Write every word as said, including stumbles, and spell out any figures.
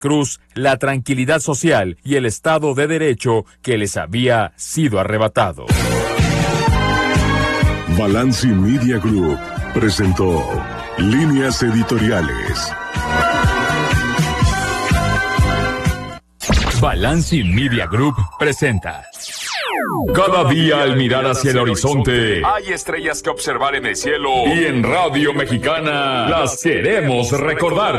Cruz la tranquilidad social y el Estado de Derecho que les había sido arrebatado. Balanci Media Group presentó Líneas Editoriales. Balanci Media Group presenta. Cada día al mirar hacia el horizonte hay estrellas que observar en el cielo y en Radio Mexicana las queremos recordar.